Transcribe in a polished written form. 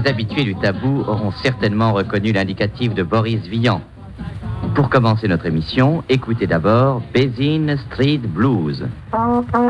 les habitués du tabou auront certainement reconnu l'indicatif de Boris Vian. Pour commencer notre émission, écoutez d'abord Basin Street Blues.